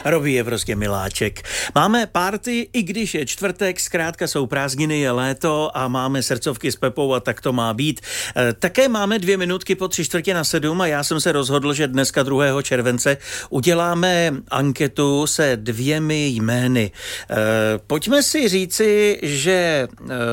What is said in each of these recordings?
Robbie je prostě miláček. Máme party, i když je čtvrtek, zkrátka jsou prázdniny, je léto a máme srdcovky s Pepou a tak to má být. Také máme 2 minutky po 6:45 a já jsem se rozhodl, že dneska 2. července uděláme anketu se 2 jmény. Pojďme si říci, že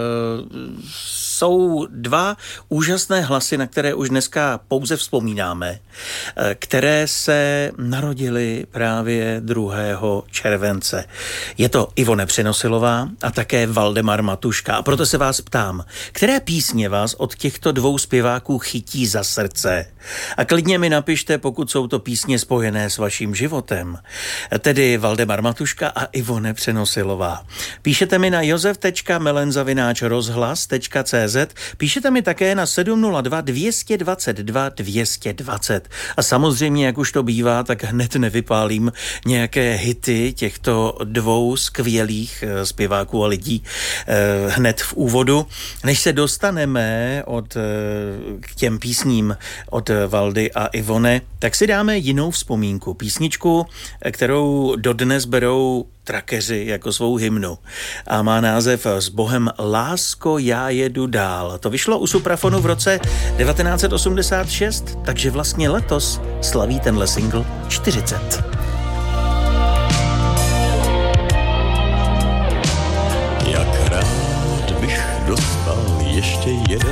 jsou 2 úžasné hlasy, na které už dneska pouze vzpomínáme, které se narodily právě 2. července. Je to Ivone Přenosilová a také Valdemar Matuška. A proto se vás ptám, které písně vás od těchto 2 zpěváků chytí za srdce? A klidně mi napište, pokud jsou to písně spojené s vaším životem. Tedy Valdemar Matuška a Ivone Přenosilová. Píšete mi na josef.melenza@rozhlas.cz. Píšete mi také na 702 222 220. A samozřejmě, jak už to bývá, tak hned nevypálím nějaké hity těchto 2 skvělých zpěváků a lidí hned v úvodu. Než se dostaneme k těm písním od Valdy a Ivone, tak si dáme jinou vzpomínku. Písničku, kterou dodnes berou trakeři jako svou hymnu. A má název S Bohem lásko, já jedu dál. To vyšlo u Suprafonu v roce 1986, takže vlastně letos slaví tenhle single 40. Jak rád bych dostal ještě jeden